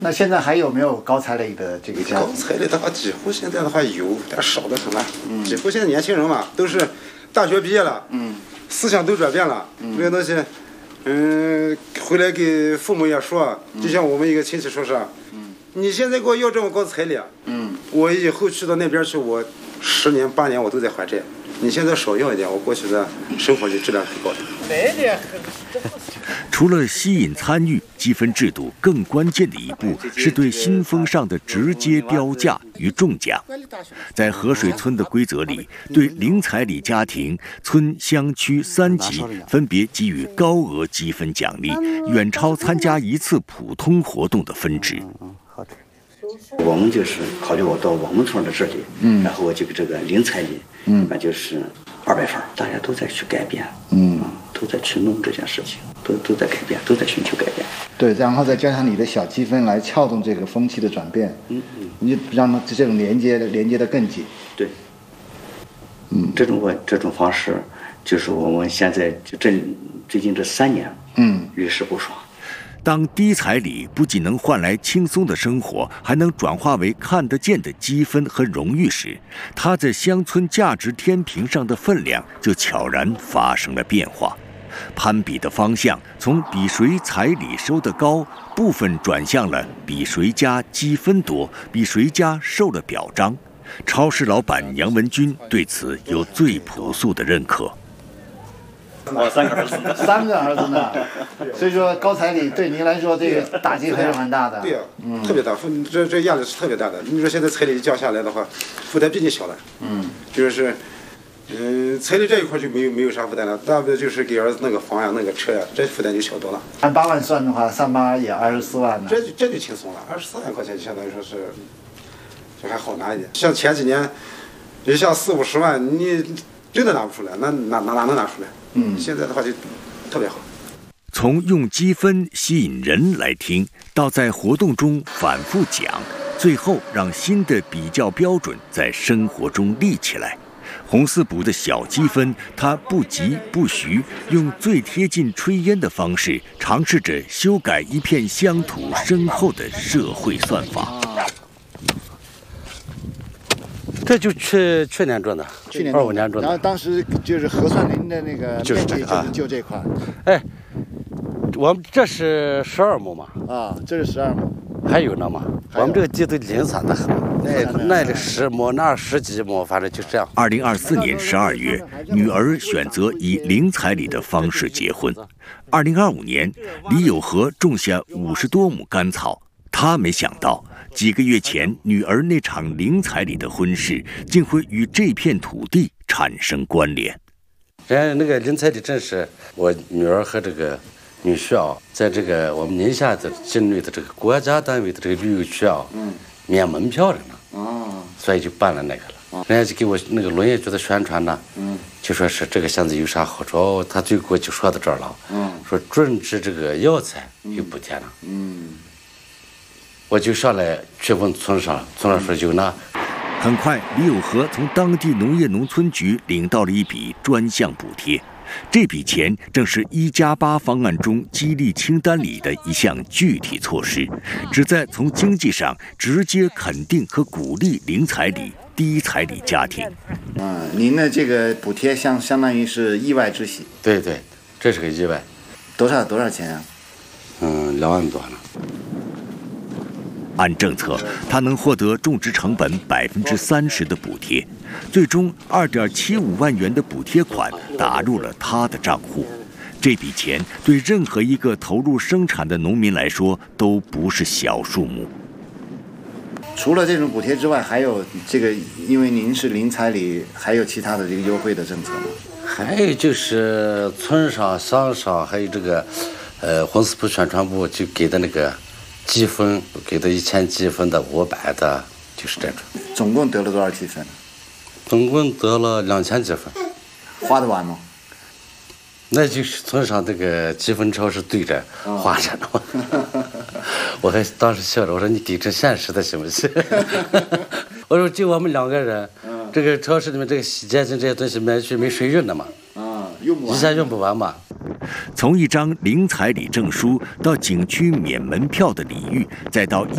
那现在还有没有高彩礼的这个家庭？ 高彩礼的话，几乎现在的话有，但少的很了。几乎现在年轻人嘛，都是大学毕业了，思想都转变了，这个东西，回来给父母也说，就像我们一个亲戚说是，你现在给我要这么高彩礼，我以后去到那边去，我10年8年我都在还债。你现在少要一点，我过去的生活就质量很高的。 除了吸引参与，积分制度更关键的一步是对新风上的直接标价与中奖。在河水村的规则里，对零彩礼家庭、村乡区3级分别给予高额积分奖励，远超参加一次普通活动的分值。 我们就是考虑我到我们村的这里，然后我就给这个零彩礼，那就是200分，大家都在去改变，都在去弄这件事情，都在改变，都在寻求改变。 对，然后再加上你的小积分来撬动这个风气的转变，你让它这种连接的更紧。 对，这种方式就是我们现在就最近这3年，屡试不爽。 当低彩礼不仅能换来轻松的生活，还能转化为看得见的积分和荣誉时，它在乡村价值天平上的分量就悄然发生了变化。攀比的方向从比谁彩礼收得高，部分转向了比谁家积分多，比谁家受了表彰。超市老板杨文军对此有最朴素的认可。 我3个儿子 ，3个儿子呢，所以说高彩礼对您来说这个打击还是蛮大的。 对呀，特别大，这压力是特别大的。你说现在彩礼降下来的话，负担比你小了。就是，彩礼这一块就没有啥负担了，大不了就是给儿子那个房呀、那个车呀，这负担就小多了。 按8万算的话，38也24万呢。 这就轻松了，24万块钱就相当于说是，就还好拿一点。像前几年，就像40、50万，你真的拿不出来，那哪能拿出来？现在的话就特别好。 从用积分吸引人来听，到在活动中反复讲，最后让新的比较标准在生活中立起来。红四补的小积分，他不急不徐，用最贴近炊烟的方式，尝试着修改一片乡土深厚的社会算法。 这就去年种的，去年25年种的。 然后当时就是核算您的那个就是这个就这块。 哎，我们这是12亩嘛。 这是12亩。 还有呢嘛，我们这个地都零散的很，那里10亩，那10几亩，反正就这样。 2024年12月，女儿选择以零彩礼的方式结婚。2025年，李有和种下50多亩干草，他没想到。几个月前，女儿那场零彩礼的婚事，竟会与这片土地产生关联。 人家那个零彩礼真是我女儿和这个女婿啊，在这个我们宁夏的境内的这个国家单位的这个旅游区啊，免门票的呢。所以就办了那个了。人家就给我那个农业局的宣传呢，就说是这个现在有啥好处，他最后就说到这儿了，说种植这个药材有补贴呢。我就上来去问村上说有呢。 很快，李有和从当地农业农村局领到了一笔专项补贴，这笔钱正是1+8方案中激励清单里的一项具体措施，旨在从经济上直接肯定和鼓励零彩礼、低彩礼家庭。 您的这个补贴相当于是意外之喜。 对，这是个意外。 多少钱啊 ？2万多呢。 按政策，他能获得种植成本30%的补贴，最终2.75万元的补贴款打入了他的账户。这笔钱对任何一个投入生产的农民来说都不是小数目。 除了这种补贴之外，还有这个，因为您是零彩礼，还有其他的这个优惠的政策吗？ 还有就是村上、乡上，还有这个，红四铺宣传部就给的那个。积分给的1000积分的、500的，就是这种。 总共得了多少积分？ 总共得了2000积分。 花得完吗？ 那就是村上这个积分超是对着花着呢嘛。我还当时笑着，我说你给这现实的行不行？我说就我们2个人，这个超市里面这个洗洁精这些东西买去没谁用的嘛。 用不完， 一下用不完嘛。 从一张零彩礼证书到景区免门票的礼遇，再到